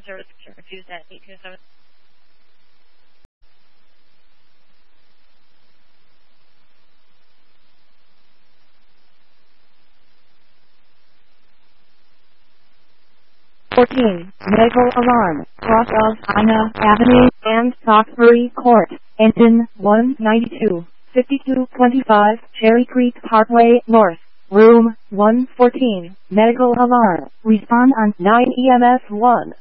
service refused at 827. Medical alarm. Cross of Ina Avenue and Stocksbury Court. Engine 192. 5225 Cherry Creek Parkway North. Room 114. Medical alarm. Respond on 9 EMS 1.